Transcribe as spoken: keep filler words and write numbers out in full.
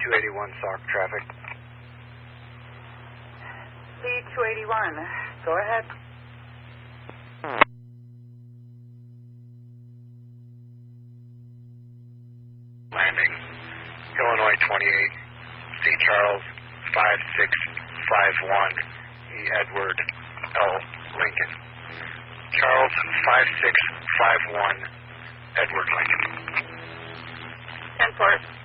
two eighty-one Sauk traffic. C two eighty-one, go ahead. Landing, Illinois twenty-eight, C Charles five six five one, E Edward L Lincoln. Charles five six five one, Edward Lincoln. ten four.